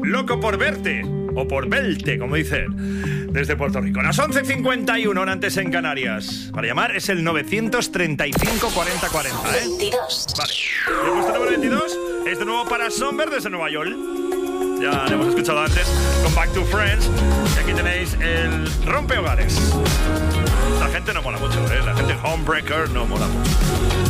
Loco por verte, o por verte, como dicen, desde Puerto Rico. Las 11:51, hora antes en Canarias. Para llamar es el 935 40 40, ¿eh? 22. Vale. El puesto número 22 es de nuevo para Somber desde Nueva York. Ya lo hemos escuchado antes con Back to Friends. Y aquí tenéis el rompehogares. La gente no mola mucho, ¿eh? La gente homebreaker no mola mucho.